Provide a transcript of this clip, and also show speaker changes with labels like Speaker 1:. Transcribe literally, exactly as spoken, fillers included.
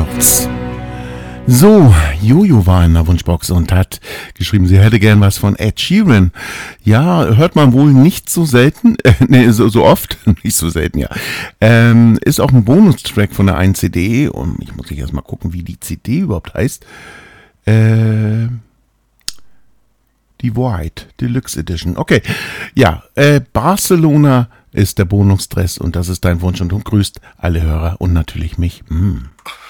Speaker 1: Wunschbox. So, Jojo war in der Wunschbox und hat geschrieben, sie hätte gern was von Ed Sheeran. Ja, hört man wohl nicht so selten, äh, nee, so, so oft, nicht so selten, ja. Ähm, ist auch ein Bonustrack von der einen C D und ich muss erst mal gucken, wie die C D überhaupt heißt. Äh, die White Deluxe Edition. Okay, ja, äh, Barcelona ist der Bonusdress und das ist dein Wunsch und du grüßt alle Hörer und natürlich mich. Mm.